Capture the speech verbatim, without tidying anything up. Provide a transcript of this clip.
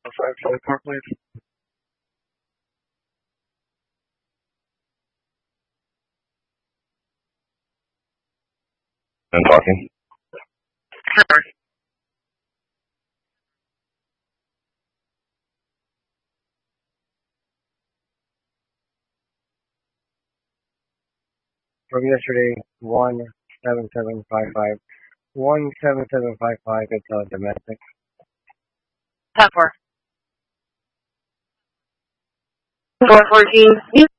Five Charlie Park, please. I'm talking. Sure. From yesterday, one seven seven five five. One seven seven five five. It's uh, domestic. Pepper. Four fourteen.